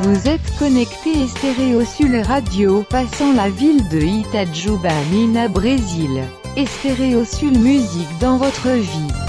Vous êtes connecté à Stéréosul Radio, passant la ville de Itajuba, Minas, Brésil. Et Stéréosul Musique dans votre vie.